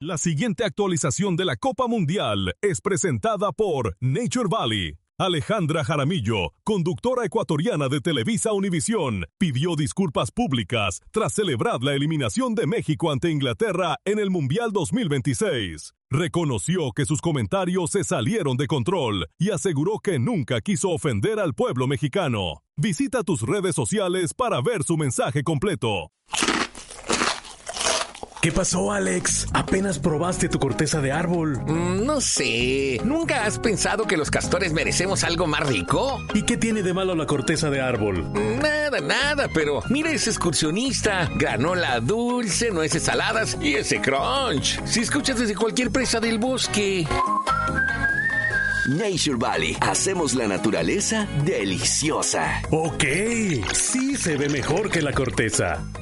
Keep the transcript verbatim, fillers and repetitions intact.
La siguiente actualización de la Copa Mundial es presentada por Nature Valley. Alejandra Jaramillo, conductora ecuatoriana de Televisa Univisión, pidió disculpas públicas tras celebrar la eliminación de México ante Inglaterra en el Mundial dos mil veintiséis. Reconoció que sus comentarios se salieron de control y aseguró que nunca quiso ofender al pueblo mexicano. Visita tus redes sociales para ver su mensaje completo. ¿Qué pasó, Alex? ¿Apenas probaste tu corteza de árbol? Mm, no sé. ¿Nunca has pensado que los castores merecemos algo más rico? ¿Y qué tiene de malo la corteza de árbol? Nada, nada, pero mira ese excursionista. Granola dulce, nueces saladas y ese crunch. Si escuchas desde cualquier presa del bosque. Nature Valley. Hacemos la naturaleza deliciosa. Ok, sí se ve mejor que la corteza.